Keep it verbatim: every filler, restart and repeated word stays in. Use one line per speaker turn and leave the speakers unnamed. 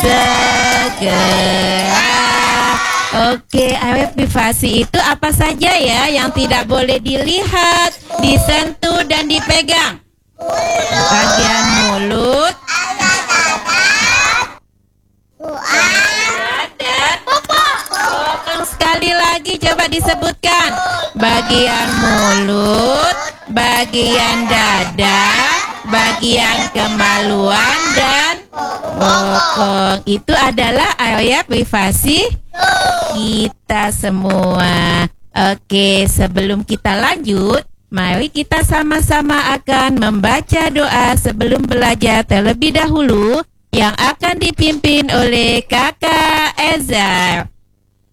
segera. Oke, area privasi itu apa saja ya yang tidak boleh dilihat, disentuh dan dipegang? Bagian mulut, dan popok. Sekali lagi coba disebutkan. Bagian mulut, bagian dada, bagian kemaluan dan bokong. Itu adalah area privasi kita semua. Oke, sebelum kita lanjut, mari kita sama-sama akan membaca doa sebelum belajar terlebih dahulu yang akan dipimpin oleh Kakak Ezar.